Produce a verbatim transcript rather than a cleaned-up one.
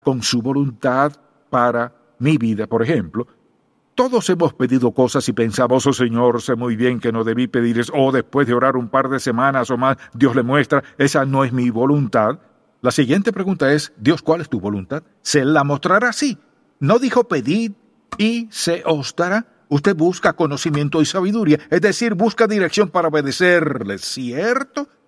con su voluntad para mi vida, por ejemplo. Todos hemos pedido cosas y pensamos, oh Señor, sé muy bien que no debí pedir eso, o después de orar un par de semanas o más, Dios le muestra, esa no es mi voluntad. La siguiente pregunta es, Dios, ¿cuál es tu voluntad? Se la mostrará así. No dijo pedid y se os dará. Usted busca conocimiento y sabiduría, es decir, busca dirección para obedecerle, ¿cierto?